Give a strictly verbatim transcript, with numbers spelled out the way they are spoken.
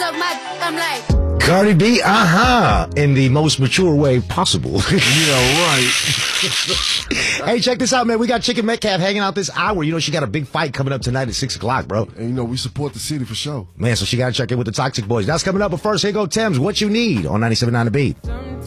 suck my I'm like Cardi B, uh-huh, in the most mature way possible. Yeah, right. Hey, check this out, man. We got Chicken Metcalf hanging out this hour. You know, she got a big fight coming up tonight at six o'clock, bro. And, you know, we support the city for sure. Man, so she got to check in with the Toxic Boys. That's coming up, but first, here go Thames. What you need on ninety-seven point nine The Beat.